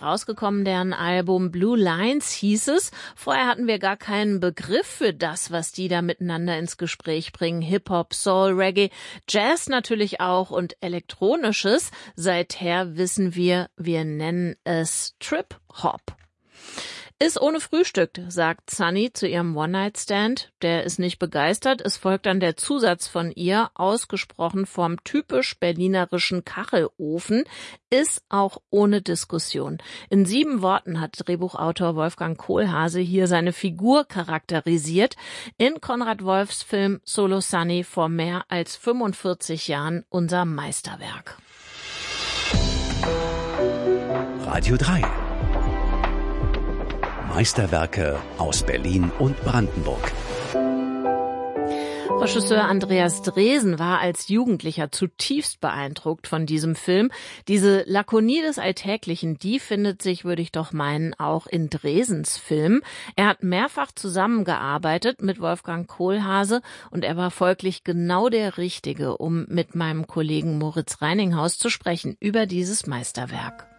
kürzlich rausgekommen, deren Album Blue Lines hieß es. Vorher hatten wir gar keinen Begriff für das, was die da miteinander ins Gespräch bringen. Hip-Hop, Soul, Reggae, Jazz natürlich auch und Elektronisches. Seither wissen wir nennen es Trip-Hop. Ist ohne Frühstück, sagt Sunny zu ihrem One-Night-Stand. Der ist nicht begeistert. Es folgt dann der Zusatz von ihr, ausgesprochen vom typisch berlinerischen Kachelofen, ist auch ohne Diskussion. In 7 Worten hat Drehbuchautor Wolfgang Kohlhase hier seine Figur charakterisiert. In Konrad Wolfs Film Solo Sunny vor mehr als 45 Jahren unser Meisterwerk. Radio 3. Meisterwerke aus Berlin und Brandenburg. Regisseur Andreas Dresen war als Jugendlicher zutiefst beeindruckt von diesem Film. Diese Lakonie des Alltäglichen, die findet sich, würde ich doch meinen, auch in Dresens Film. Er hat mehrfach zusammengearbeitet mit Wolfgang Kohlhase und er war folglich genau der Richtige, um mit meinem Kollegen Moritz Reininghaus zu sprechen über dieses Meisterwerk.